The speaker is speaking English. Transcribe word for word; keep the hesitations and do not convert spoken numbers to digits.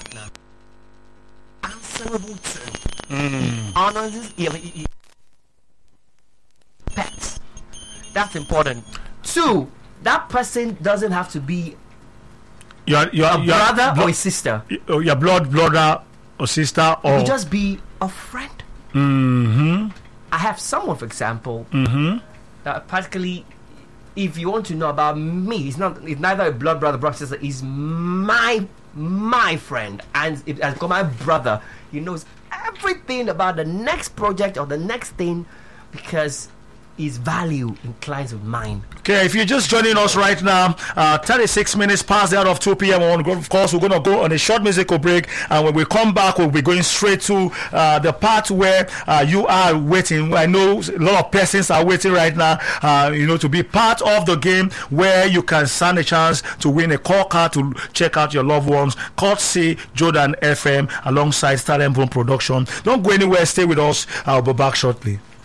now. Answerable to. Mm. Honors, yeah, but you- pets. That's important. Two, that person doesn't have to be Your your a your brother blo- or a sister. your blood brother or sister It or could just be a friend. mm-hmm. I have someone, for example, Mm-hmm. that practically, if you want to know about me, he's not. He's neither a blood brother, brother sister. He's my my friend, and if I call my brother, he knows everything about the next project or the next thing, because his value inclines with mine. Okay, if you're just joining us right now, uh, thirty-six minutes past the hour of two p.m. On, of course, we're going to go on a short musical break, and when we come back, we'll be going straight to uh, the part where uh, you are waiting. I know a lot of persons are waiting right now, uh, you know, to be part of the game where you can stand a chance to win a call card to check out your loved ones. Courtesy Jordan F M alongside Star M Production. Don't go anywhere. Stay with us. I'll be back shortly.